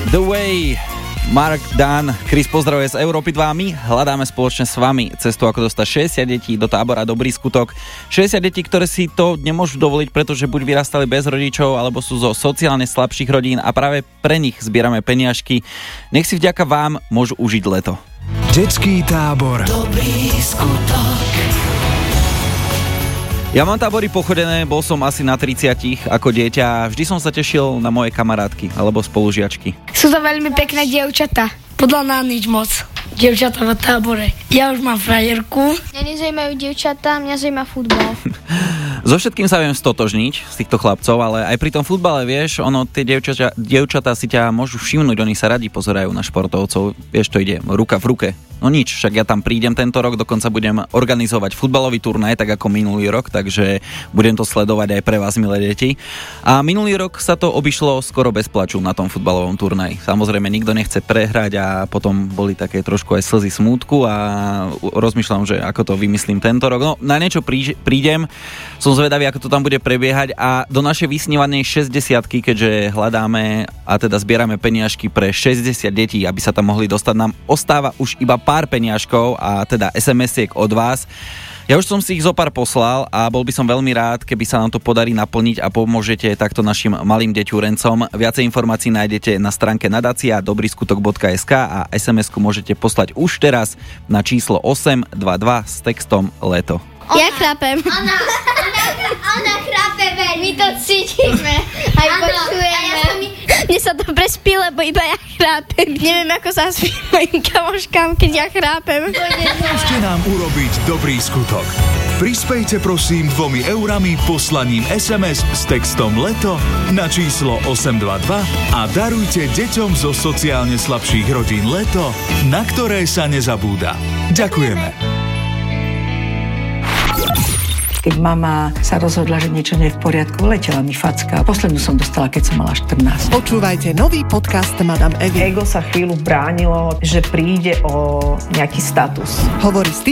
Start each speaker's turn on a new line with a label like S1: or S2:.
S1: The Way, Mark Dunn, Chris pozdravuje z Európy 2. My hľadáme spoločne s vami cestu, ako dostať 60 detí do tábora Dobrý skutok. 60 detí, ktoré si to nemôžu dovoliť, pretože buď vyrastali bez rodičov, alebo sú zo sociálne slabších rodín a práve pre nich zbierame peniažky. Nech si vďaka vám môžu užiť leto.
S2: Detský tábor
S3: Dobrý skutok.
S1: Ja mám tábory pochodené, bol som asi na 30 ako dieťa. Vždy som sa tešil na moje kamarátky alebo spolužiačky.
S4: Sú to veľmi pekné dievčatá. Podľa nás nič moc. Dievčatá v tábore. Ja už mám frajerku.
S5: Mňa nezaujímajú dievčatá, mňa zaujíma futbal.
S1: So všetkým sa viem stotožniť z týchto chlapcov, ale aj pri tom futbale, vieš, tie dievčatá si ťa môžu všimnúť, oni sa radi pozerajú na športovcov, vieš, to ide ruka v ruke. No nič, však ja tam prídem tento rok, dokonca budem organizovať futbalový turnaj, tak ako minulý rok, takže budem to sledovať aj pre vás, milé deti. A minulý rok sa to obišlo skoro bez plaču na tom futbalovom turnaji. Samozrejme, nikto nechce prehrať a potom boli také trošku aj slzy smútku a rozmýšľam, že ako to vymyslím tento rok. No, na niečo prídem, som zvedavý, ako to tam bude prebiehať a do našej vysnívanej 60-ky, keďže hľadáme a teda zbierame peniažky pre 60 detí, aby sa tam mohli dostať, nám ostáva už iba pár peniažkov a teda SMS-iek od vás. Ja už som si ich zopár poslal a bol by som veľmi rád, keby sa nám to podarí naplniť a pomôžete takto našim malým deťúrencom. Viacej informácií nájdete na stránke nadácia dobryskutok.sk a SMS-ku môžete poslať už teraz na číslo 822 s textom Leto.
S5: Ja chrápem. Ona chrápe veľmi. My to cítime. Aj počujeme. Mne sa dobre spí, lebo iba ja chrápem. Neviem, ako sa spí mojim kamoškám, keď ja chrápem.
S2: Môžete nám urobiť dobrý skutok. Prispejte prosím 2 eurami poslaním SMS s textom Leto na číslo 822 a darujte deťom zo sociálne slabších rodín leto, na ktoré sa nezabúda. Ďakujeme.
S6: Keď mama sa rozhodla, že niečo nie je v poriadku, letela mi facka. Poslednú som dostala, keď som mala 14.
S7: Počúvajte nový podcast Madame Evy.
S6: Ego sa chvíľu bránilo, že príde o nejaký status.
S7: Hovorí